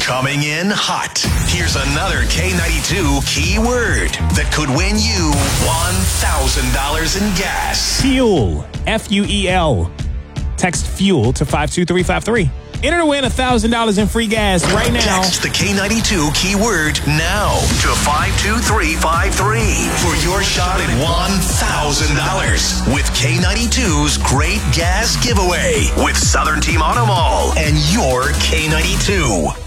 Coming in hot. Here's another K92 keyword that could win you $1,000 in gas. Fuel. F-U-E-L. Text FUEL to 52353. Enter to win $1,000 in free gas right now. Text the K92 keyword now to 52353 for your shot at $1,000 with K92's Great Gas Giveaway with Southern Team Auto Mall and your K92.